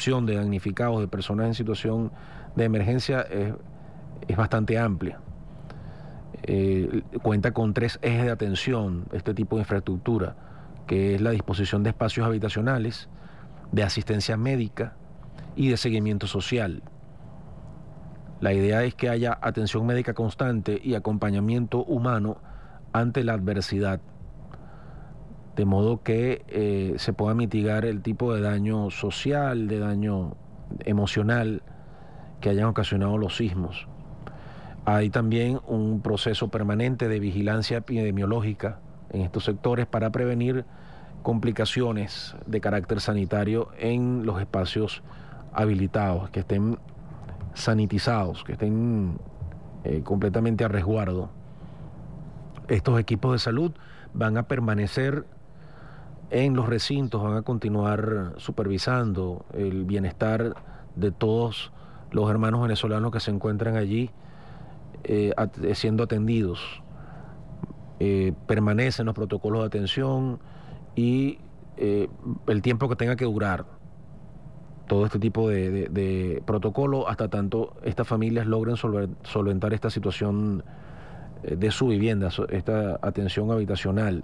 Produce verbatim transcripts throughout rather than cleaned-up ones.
supervisión de damnificados, de personas en situación de emergencia, es, es bastante amplia. Eh, cuenta con tres ejes de atención, este tipo de infraestructura, que es la disposición de espacios habitacionales, de asistencia médica y de seguimiento social. La idea es que haya atención médica constante y acompañamiento humano ante la adversidad, de modo que eh, se pueda mitigar el tipo de daño social, de daño emocional que hayan ocasionado los sismos. Hay también un proceso permanente de vigilancia epidemiológica en estos sectores para prevenir complicaciones de carácter sanitario en los espacios habilitados, que estén sanitizados, que estén eh, completamente a resguardo. Estos equipos de salud van a permanecer en los recintos, van a continuar supervisando el bienestar de todos los hermanos venezolanos que se encuentran allí eh, at- siendo atendidos. Eh, permanecen los protocolos de atención y eh, el tiempo que tenga que durar todo este tipo de, de, de protocolo, hasta tanto estas familias logren solver, solventar esta situación eh, de su vivienda, esta atención habitacional.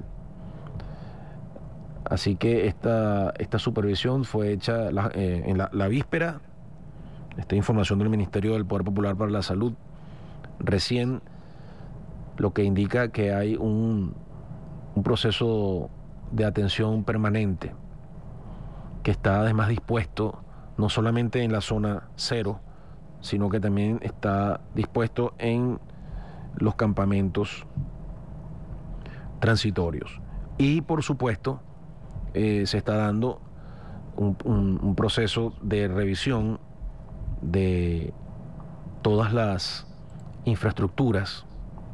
Así que esta, esta supervisión fue hecha la, eh, en la, la víspera. Esta información del Ministerio del Poder Popular para la Salud recién, lo que indica que hay un, un proceso de atención permanente que está además dispuesto no solamente en la zona cero, sino que también está dispuesto en los campamentos transitorios. Y por supuesto eh, se está dando un, un, un proceso de revisión de todas las infraestructuras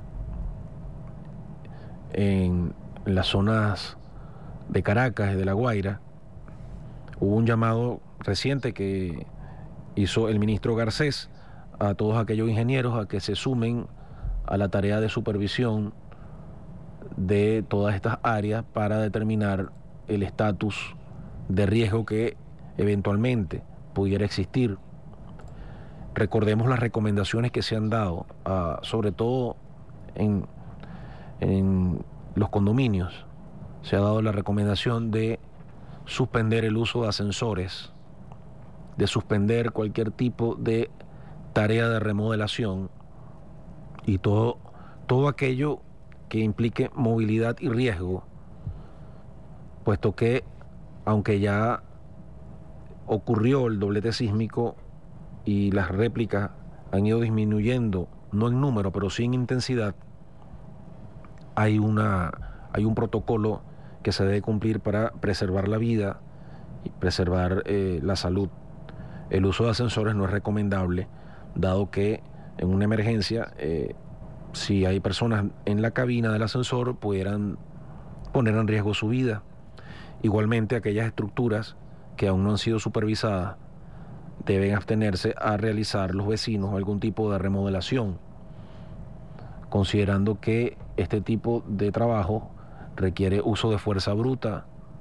en las zonas de Caracas y de La Guaira. Hubo un llamado reciente que hizo el ministro Garcés a todos aquellos ingenieros a que se sumen a la tarea de supervisión de todas estas áreas para determinar el estatus de riesgo que eventualmente pudiera existir. Recordemos las recomendaciones que se han dado, uh, sobre todo en, en los condominios. Se ha dado la recomendación de suspender el uso de ascensores, de suspender cualquier tipo de tarea de remodelación y todo, todo aquello que implique movilidad y riesgo, puesto que aunque ya ocurrió el doblete sísmico y las réplicas han ido disminuyendo, no en número, pero sí en intensidad, hay, una, hay un protocolo que se debe cumplir para preservar la vida y preservar eh, la salud. El uso de ascensores no es recomendable, dado que en una emergencia, eh, si hay personas en la cabina del ascensor, pudieran poner en riesgo su vida. Igualmente, aquellas estructuras que aún no han sido supervisadas deben abstenerse a realizar los vecinos algún tipo de remodelación, considerando que este tipo de trabajo requiere uso de fuerza bruta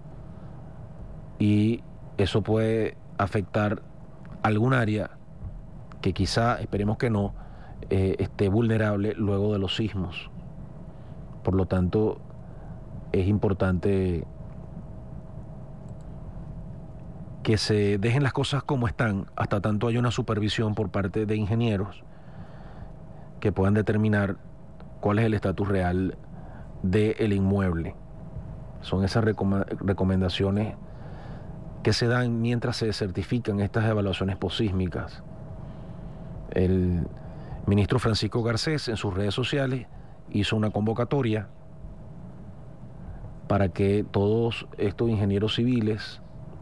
y eso puede afectar algún área que quizá, esperemos que no, eh, esté vulnerable luego de los sismos. Por lo tanto, es importante que se dejen las cosas como están, hasta tanto haya una supervisión por parte de ingenieros que puedan determinar cuál es el estatus real del inmueble. Son esas recom- recomendaciones que se dan mientras se certifican estas evaluaciones posísmicas. El ministro Francisco Garcés en sus redes sociales hizo una convocatoria para que todos estos ingenieros civiles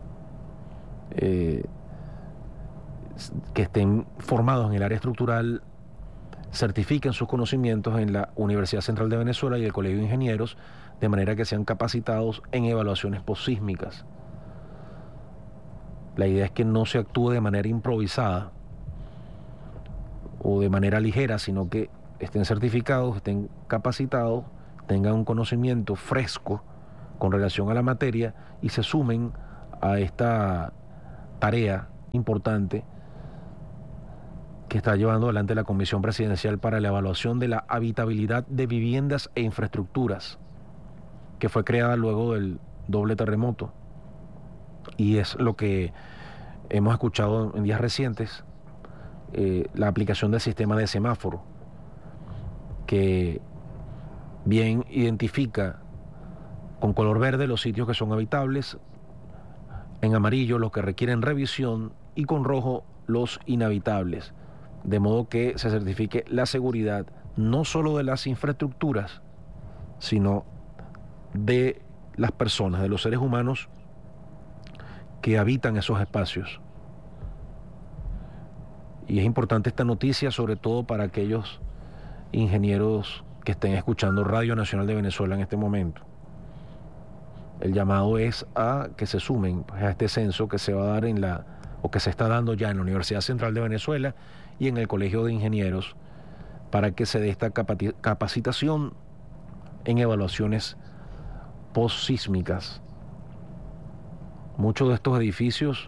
eh, que estén formados en el área estructural certifiquen sus conocimientos en la Universidad Central de Venezuela y el Colegio de Ingenieros, de manera que sean capacitados en evaluaciones posísmicas. La idea es que no se actúe de manera improvisada o de manera ligera, sino que estén certificados, estén capacitados, tengan un conocimiento fresco con relación a la materia y se sumen a esta tarea importante que está llevando adelante la Comisión Presidencial para la Evaluación de la Habitabilidad de Viviendas e Infraestructuras, que fue creada luego del doble terremoto. Y es lo que hemos escuchado en días recientes, eh, la aplicación del sistema de semáforo, que bien identifica con color verde los sitios que son habitables, en amarillo los que requieren revisión y con rojo los inhabitables, de modo que se certifique la seguridad no solo de las infraestructuras, sino de las personas, de los seres humanos que habitan esos espacios. Y es importante esta noticia, sobre todo para aquellos ingenieros que estén escuchando Radio Nacional de Venezuela en este momento. El llamado es a que se sumen pues, a este censo que se va a dar en la, o que se está dando ya en la Universidad Central de Venezuela y en el Colegio de Ingenieros, para que se dé esta capacitación en evaluaciones postsísmicas. Muchos de estos edificios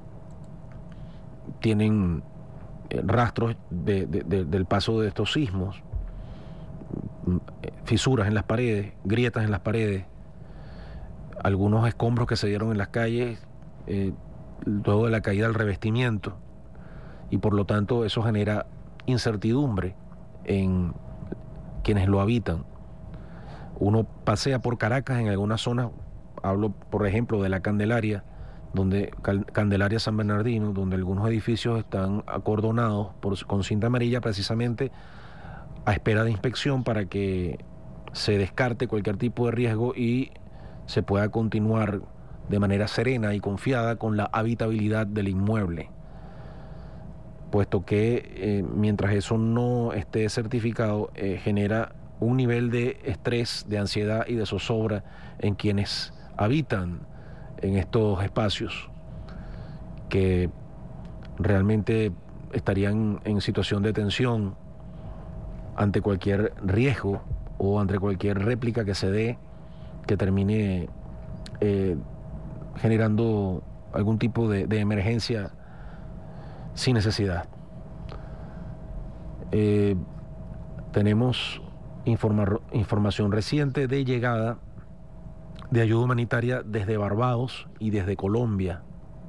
tienen rastros de, de, de, del paso de estos sismos, fisuras en las paredes, grietas en las paredes, algunos escombros que se dieron en las calles eh, luego de la caída del revestimiento, y por lo tanto eso genera incertidumbre en quienes lo habitan. Uno pasea por Caracas en algunas zonas, hablo por ejemplo de la Candelaria, donde Candelaria San Bernardino, donde algunos edificios están acordonados por, con cinta amarilla precisamente a espera de inspección para que se descarte cualquier tipo de riesgo y se pueda continuar de manera serena y confiada con la habitabilidad del inmueble, puesto que eh, mientras eso no esté certificado eh, genera un nivel de estrés, de ansiedad y de zozobra en quienes habitan en estos espacios, que realmente estarían en situación de tensión ante cualquier riesgo o ante cualquier réplica que se dé que termine eh, generando algún tipo de, de emergencia sin necesidad. Eh, tenemos informa- información reciente de llegada de ayuda humanitaria desde Barbados y desde Colombia.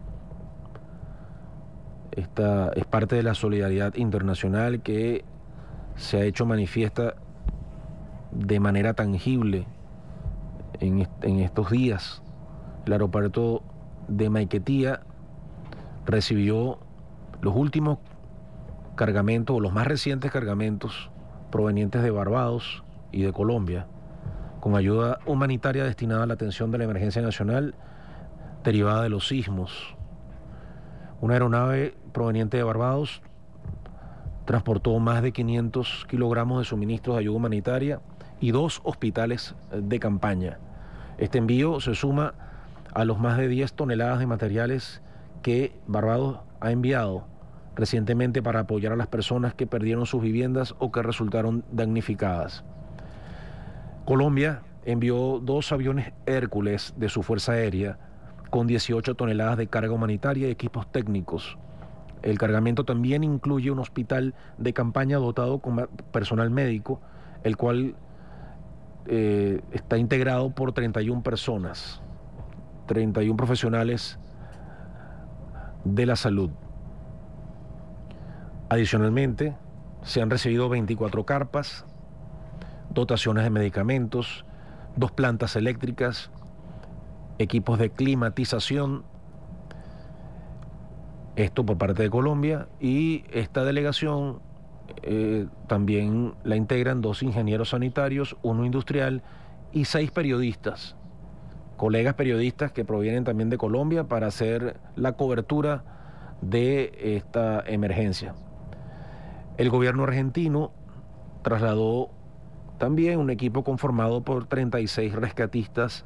Esta es parte de la solidaridad internacional que se ha hecho manifiesta de manera tangible en, est- en estos días. El aeropuerto de Maiquetía recibió los últimos cargamentos, o los más recientes cargamentos provenientes de Barbados y de Colombia, con ayuda humanitaria destinada a la atención de la emergencia nacional derivada de los sismos. Una aeronave proveniente de Barbados transportó más de quinientos kilogramos de suministros de ayuda humanitaria y dos hospitales de campaña. Este envío se suma a los más de diez toneladas de materiales que Barbados ha enviado recientemente para apoyar a las personas que perdieron sus viviendas o que resultaron damnificadas. Colombia envió dos aviones Hércules de su Fuerza Aérea con dieciocho toneladas de carga humanitaria y equipos técnicos. El cargamento también incluye un hospital de campaña dotado con personal médico, el cual eh, está integrado por treinta y una personas, treinta y uno profesionales de la salud. Adicionalmente, se han recibido veinticuatro carpas, dotaciones de medicamentos, dos plantas eléctricas, equipos de climatización, esto por parte de Colombia, y esta delegación eh, también la integran dos ingenieros sanitarios, uno industrial y seis periodistas, colegas periodistas que provienen también de Colombia para hacer la cobertura de esta emergencia. El gobierno argentino trasladó también un equipo conformado por treinta y seis rescatistas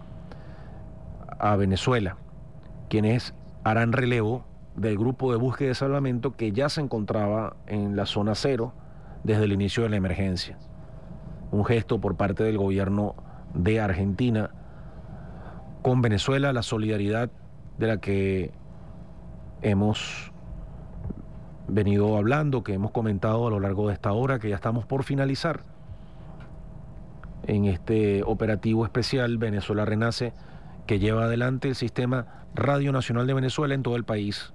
a Venezuela, quienes harán relevo del grupo de búsqueda y salvamento que ya se encontraba en la zona cero desde el inicio de la emergencia. Un gesto por parte del gobierno de Argentina con Venezuela, la solidaridad de la que hemos venido hablando, que hemos comentado a lo largo de esta hora, que ya estamos por finalizar en este operativo especial Venezuela Renace, que lleva adelante el Sistema Radio Nacional de Venezuela en todo el país.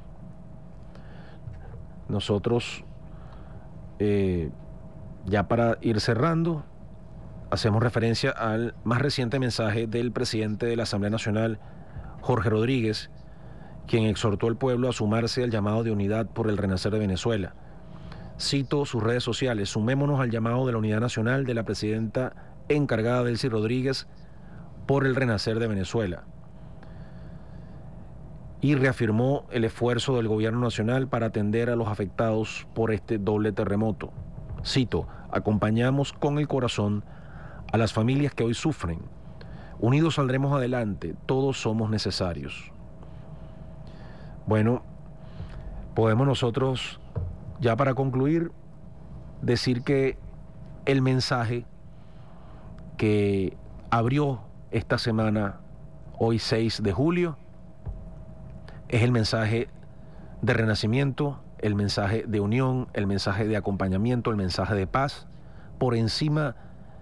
Nosotros, eh, ya para ir cerrando, hacemos referencia al más reciente mensaje del presidente de la Asamblea Nacional, Jorge Rodríguez, quien exhortó al pueblo a sumarse al llamado de unidad por el renacer de Venezuela. Cito sus redes sociales: sumémonos al llamado de la unidad nacional de la presidenta encargada Delcy Rodríguez por el renacer de Venezuela. Y reafirmó el esfuerzo del gobierno nacional para atender a los afectados por este doble terremoto. Cito: acompañamos con el corazón a las familias que hoy sufren. Unidos saldremos adelante, todos somos necesarios. Bueno, podemos nosotros, ya para concluir, decir que el mensaje que abrió esta semana, hoy seis de julio, es el mensaje de renacimiento, el mensaje de unión, el mensaje de acompañamiento, el mensaje de paz, por encima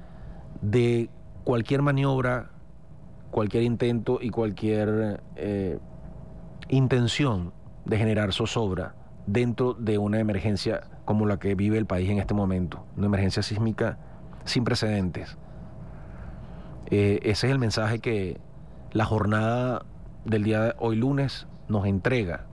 de cualquier maniobra, cualquier intento y cualquier eh, intención de generar zozobra dentro de una emergencia como la que vive el país en este momento, una emergencia sísmica sin precedentes. Eh, ese es el mensaje que la jornada del día de hoy lunes nos entrega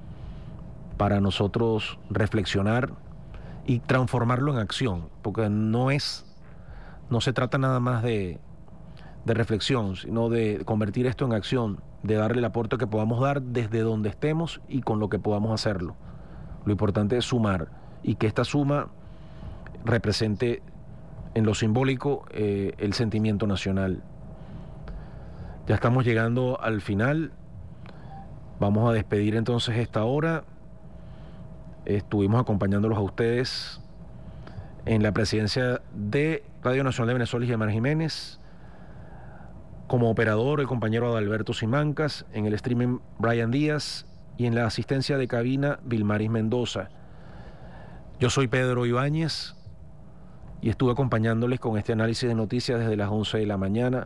para nosotros reflexionar y transformarlo en acción, porque no es, no se trata nada más de, de reflexión, sino de convertir esto en acción, de darle el aporte que podamos dar desde donde estemos y con lo que podamos hacerlo. Lo importante es sumar, y que esta suma represente en lo simbólico eh, el sentimiento nacional. Ya estamos llegando al final. Vamos a despedir entonces esta hora. Estuvimos acompañándolos a ustedes en la presidencia de Radio Nacional de Venezuela, Gilmar Jiménez. Como operador, el compañero Adalberto Simancas. En el streaming, Brian Díaz. Y en la asistencia de cabina, Vilmaris Mendoza. Yo soy Pedro Ibáñez y estuve acompañándoles con este análisis de noticias desde las once de la mañana.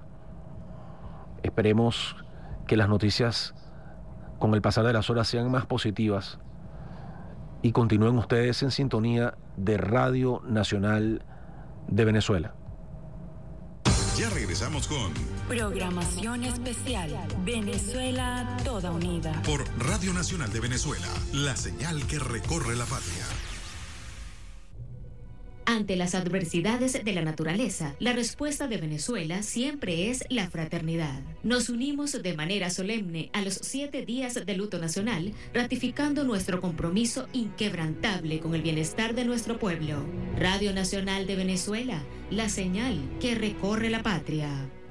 Esperemos que las noticias con el pasar de las horas sean más positivas y continúen ustedes en sintonía de Radio Nacional de Venezuela. Ya regresamos con programación especial Venezuela Toda Unida por Radio Nacional de Venezuela, la señal que recorre la patria. Ante las adversidades de la naturaleza, la respuesta de Venezuela siempre es la fraternidad. Nos unimos de manera solemne a los siete días de luto nacional, ratificando nuestro compromiso inquebrantable con el bienestar de nuestro pueblo. Radio Nacional de Venezuela, la señal que recorre la patria.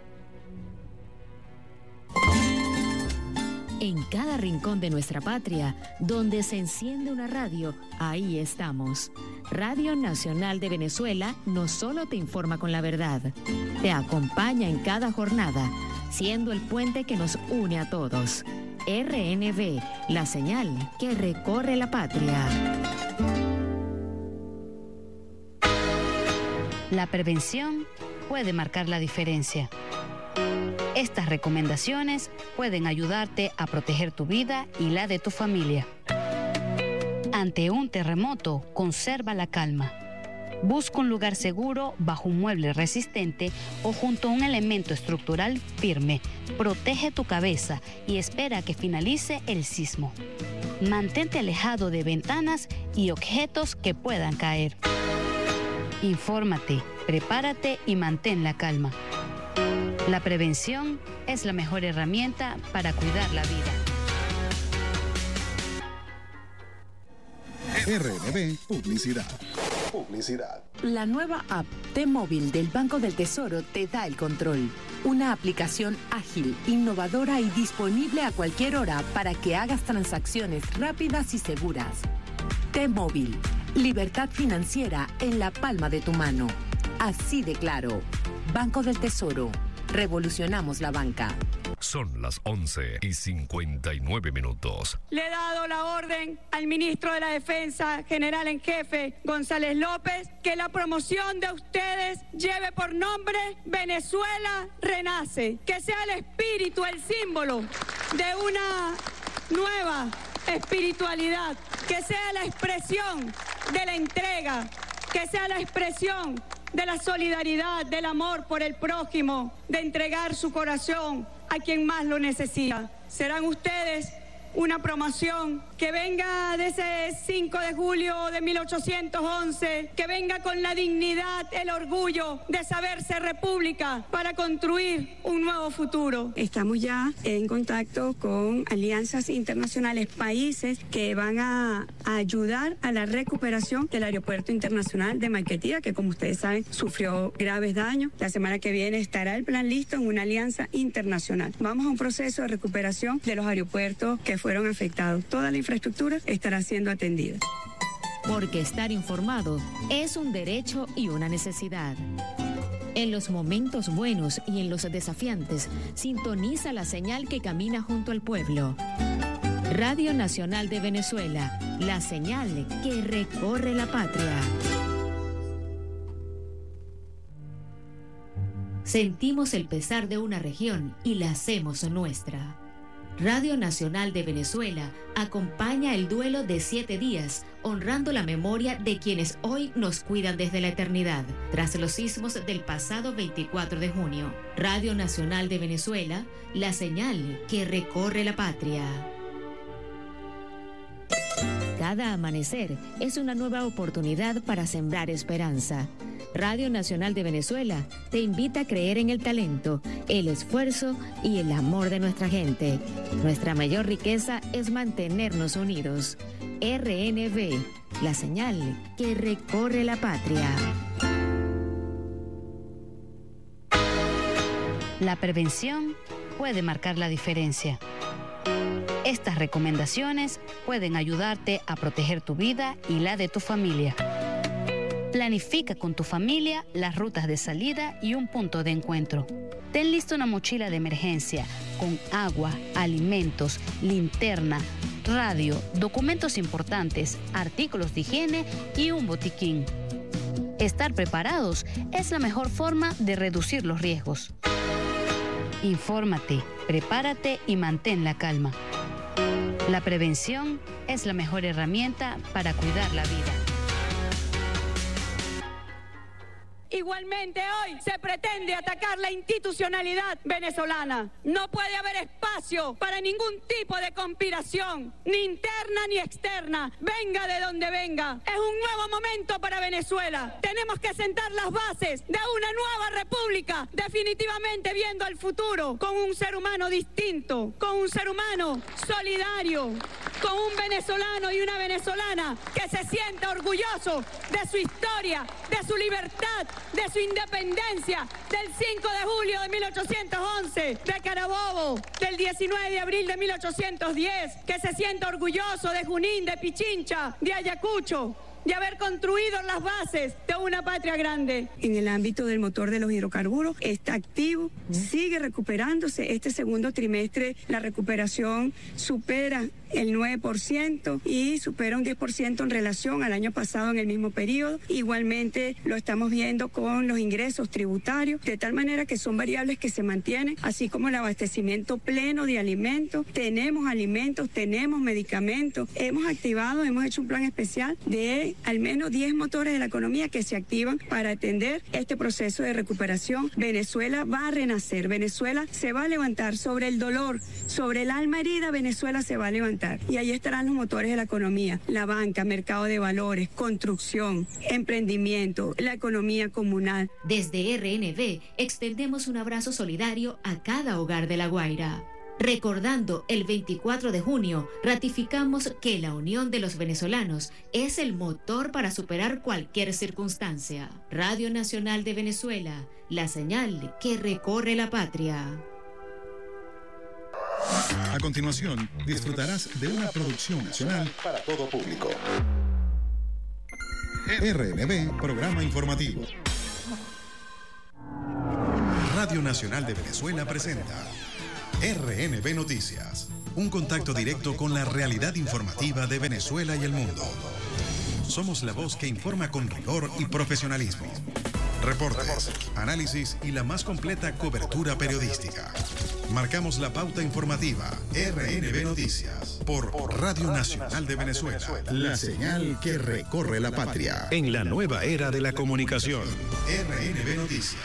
En cada rincón de nuestra patria, donde se enciende una radio, ahí estamos. Radio Nacional de Venezuela no solo te informa con la verdad, te acompaña en cada jornada, siendo el puente que nos une a todos. R N V, la señal que recorre la patria. La prevención puede marcar la diferencia. Estas recomendaciones pueden ayudarte a proteger tu vida y la de tu familia. Ante un terremoto, conserva la calma. Busca un lugar seguro bajo un mueble resistente o junto a un elemento estructural firme. Protege tu cabeza y espera que finalice el sismo. Mantente alejado de ventanas y objetos que puedan caer. Infórmate, prepárate y mantén la calma. La prevención es la mejor herramienta para cuidar la vida. R N V Publicidad. Publicidad. La nueva app T-Móvil del Banco del Tesoro te da el control. Una aplicación ágil, innovadora y disponible a cualquier hora para que hagas transacciones rápidas y seguras. T-Móvil. Libertad financiera en la palma de tu mano. Así de claro. Banco del Tesoro. Revolucionamos la banca. Son las once y cincuenta y nueve minutos. Le he dado la orden al ministro de la Defensa, general en jefe, González López, que la promoción de ustedes lleve por nombre Venezuela Renace, que sea el espíritu, el símbolo de una nueva espiritualidad, que sea la expresión de la entrega, que sea la expresión de la solidaridad, del amor por el prójimo, de entregar su corazón a quien más lo necesita. Serán ustedes una promoción que venga de ese cinco de julio de mil ochocientos once, que venga con la dignidad, el orgullo de saberse república para construir un nuevo futuro. Estamos ya en contacto con alianzas internacionales, países que van a, a ayudar a la recuperación del aeropuerto internacional de Maiquetía, que como ustedes saben sufrió graves daños. La semana que viene estará el plan listo en una alianza internacional. Vamos a un proceso de recuperación de los aeropuertos que fueron afectados. Toda la infraestructura estará siendo atendida. Porque estar informado es un derecho y una necesidad. En los momentos buenos y en los desafiantes, sintoniza la señal que camina junto al pueblo. Radio Nacional de Venezuela, la señal que recorre la patria. Sentimos el pesar de una región y la hacemos nuestra. Radio Nacional de Venezuela acompaña el duelo de siete días, honrando la memoria de quienes hoy nos cuidan desde la eternidad, tras los sismos del pasado veinticuatro de junio. Radio Nacional de Venezuela, la señal que recorre la patria. Cada amanecer es una nueva oportunidad para sembrar esperanza. Radio Nacional de Venezuela te invita a creer en el talento, el esfuerzo y el amor de nuestra gente. Nuestra mayor riqueza es mantenernos unidos. R N V, la señal que recorre la patria. La prevención puede marcar la diferencia. Estas recomendaciones pueden ayudarte a proteger tu vida y la de tu familia. Planifica con tu familia las rutas de salida y un punto de encuentro. Ten lista una mochila de emergencia con agua, alimentos, linterna, radio, documentos importantes, artículos de higiene y un botiquín. Estar preparados es la mejor forma de reducir los riesgos. Infórmate, prepárate y mantén la calma. La prevención es la mejor herramienta para cuidar la vida. Igualmente hoy se pretende atacar la institucionalidad venezolana. No puede haber espacio para ningún tipo de conspiración, ni interna ni externa, venga de donde venga. Es un nuevo momento para Venezuela. Tenemos que sentar las bases de una nueva república, definitivamente viendo al futuro con un ser humano distinto, con un ser humano solidario, con un venezolano y una venezolana que se sienta orgulloso de su historia, de su libertad, de su independencia, del cinco de julio de mil ochocientos once, de Carabobo, del diecinueve de abril de mil ochocientos diez, que se sienta orgulloso de Junín, de Pichincha, de Ayacucho, de haber construido las bases de una patria grande. En el ámbito del motor de los hidrocarburos está activo, sigue recuperándose. Este segundo trimestre la recuperación supera el nueve por ciento y supera un diez por ciento en relación al año pasado en el mismo periodo. Igualmente lo estamos viendo con los ingresos tributarios, de tal manera que son variables que se mantienen, así como el abastecimiento pleno de alimentos. Tenemos alimentos, tenemos medicamentos. Hemos activado, hemos hecho un plan especial de al menos diez motores de la economía que se activan para atender este proceso de recuperación. Venezuela va a renacer, Venezuela se va a levantar sobre el dolor, sobre el alma herida. Venezuela se va a levantar. Y ahí estarán los motores de la economía, la banca, mercado de valores, construcción, emprendimiento, la economía comunal. Desde R N V extendemos un abrazo solidario a cada hogar de La Guaira. Recordando el veinticuatro de junio, ratificamos que la unión de los venezolanos es el motor para superar cualquier circunstancia. Radio Nacional de Venezuela, la señal que recorre la patria. A continuación, disfrutarás de una producción nacional para todo público. R N V, programa informativo. Radio Nacional de Venezuela presenta R N B Noticias. Un contacto directo con la realidad informativa de Venezuela y el mundo. Somos la voz que informa con rigor y profesionalismo. Reportes, análisis y la más completa cobertura periodística. Marcamos la pauta informativa. R N B Noticias por Radio Nacional de Venezuela. La señal que recorre la patria. En la nueva era de la comunicación. R N B Noticias.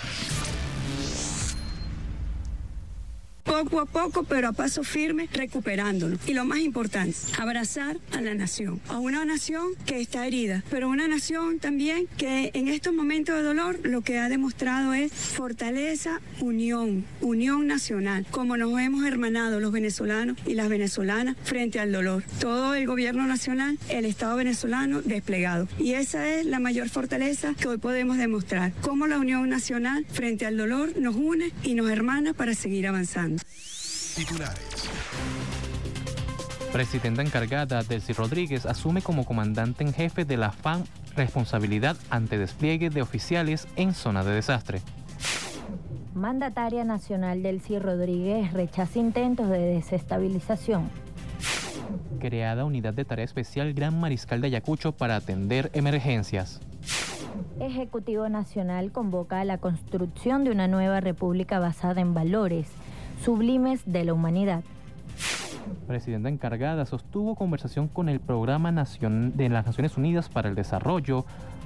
Poco a poco, pero a paso firme, recuperándonos. Y lo más importante, abrazar a la nación. A una nación que está herida, pero una nación también que en estos momentos de dolor lo que ha demostrado es fortaleza, unión, unión nacional. Como nos hemos hermanado los venezolanos y las venezolanas frente al dolor. Todo el gobierno nacional, el Estado venezolano desplegado. Y esa es la mayor fortaleza que hoy podemos demostrar. Cómo la unión nacional frente al dolor nos une y nos hermana para seguir avanzando. Titulares. Presidenta encargada Delcy Rodríguez asume como comandante en jefe de la F A M responsabilidad ante despliegue de oficiales en zona de desastre. Mandataria nacional Delcy Rodríguez rechaza intentos de desestabilización. Creada unidad de tarea especial Gran Mariscal de Ayacucho para atender emergencias. Ejecutivo Nacional convoca a la construcción de una nueva república basada en valores sublimes de la humanidad. Presidenta encargada sostuvo conversación con el Programa Nacion- de las Naciones Unidas para el Desarrollo.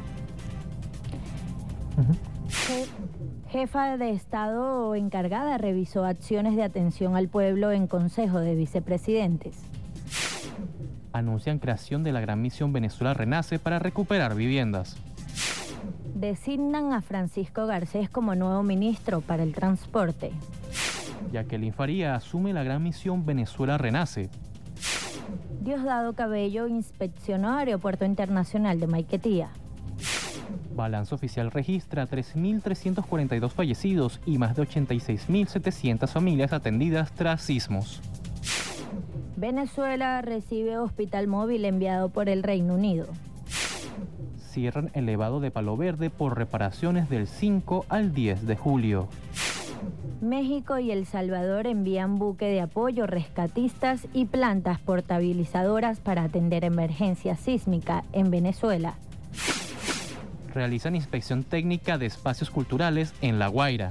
Uh-huh. Jefa de Estado encargada revisó acciones de atención al pueblo en Consejo de Vicepresidentes. Anuncian creación de la Gran Misión Venezuela Renace para recuperar viviendas. Designan a Francisco Garcés como nuevo ministro para el transporte. Jacqueline Faría asume la Gran Misión Venezuela Renace. Diosdado Cabello inspeccionó Aeropuerto Internacional de Maiquetía. Balance oficial registra tres mil trescientos cuarenta y dos fallecidos y más de ochenta y seis mil setecientas familias atendidas tras sismos. Venezuela recibe hospital móvil enviado por el Reino Unido. Cierran elevado de Palo Verde por reparaciones del cinco al diez de julio. México y El Salvador envían buque de apoyo, rescatistas y plantas portabilizadoras para atender emergencia sísmica en Venezuela. Realizan inspección técnica de espacios culturales en La Guaira.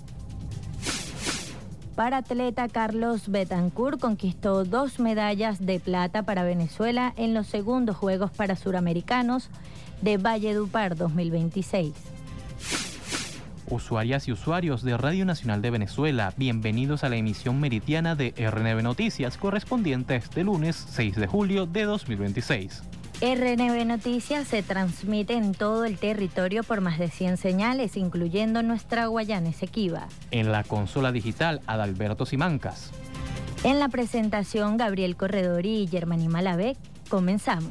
Paratleta Carlos Betancur conquistó dos medallas de plata para Venezuela en los segundos Juegos Parasuramericanos de Valledupar dos mil veintiséis. Usuarias y usuarios de Radio Nacional de Venezuela, bienvenidos a la emisión meridiana de R N B Noticias correspondiente a este lunes seis de julio de dos mil veintiséis. R N B Noticias se transmite en todo el territorio por más de cien señales, incluyendo nuestra Guayana Esequiba. En la consola digital, Adalberto Simancas. En la presentación, Gabriel Corredor y Germany Malabec. Comenzamos.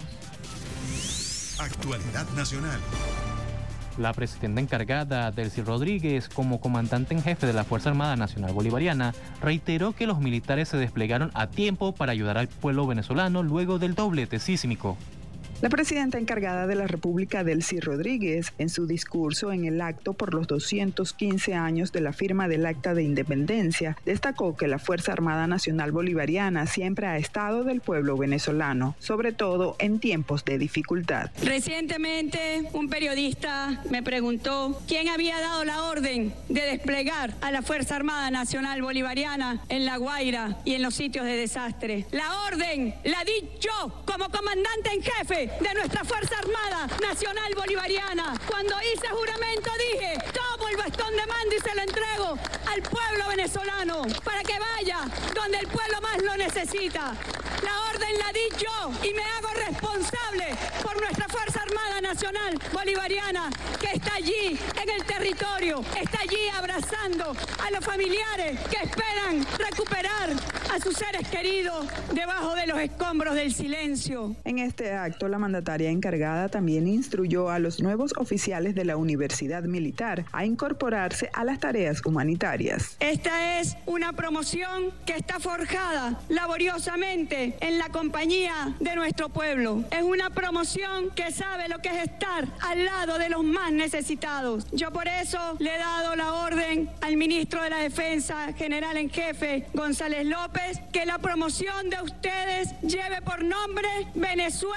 Actualidad nacional. La presidenta encargada, Delcy Rodríguez, como comandante en jefe de la Fuerza Armada Nacional Bolivariana, reiteró que los militares se desplegaron a tiempo para ayudar al pueblo venezolano luego del doblete sísmico. La presidenta encargada de la República, Delcy Rodríguez, en su discurso en el acto por los doscientos quince años de la firma del Acta de Independencia, destacó que la Fuerza Armada Nacional Bolivariana siempre ha estado del pueblo venezolano, sobre todo en tiempos de dificultad. Recientemente, un periodista me preguntó quién había dado la orden de desplegar a la Fuerza Armada Nacional Bolivariana en La Guaira y en los sitios de desastre. La orden la di yo como comandante en jefe de nuestra Fuerza Armada Nacional Bolivariana. Cuando hice juramento dije, tomo el bastón de mando y se lo entrego al pueblo venezolano para que vaya donde el pueblo más lo necesita. La orden la di yo y me hago responsable por nuestra Fuerza Armada Nacional Bolivariana que está allí en el territorio, está allí abrazando a los familiares que esperan recuperar a sus seres queridos debajo de los escombros del silencio. En este acto, la mandataria encargada también instruyó a los nuevos oficiales de la Universidad Militar a incorporarse a las tareas humanitarias. Esta es una promoción que está forjada laboriosamente en la compañía de nuestro pueblo. Es una promoción que sabe lo que es estar al lado de los más necesitados. Yo por eso le he dado la orden también al ministro de la Defensa, general en jefe, González López, que la promoción de ustedes lleve por nombre Venezuela.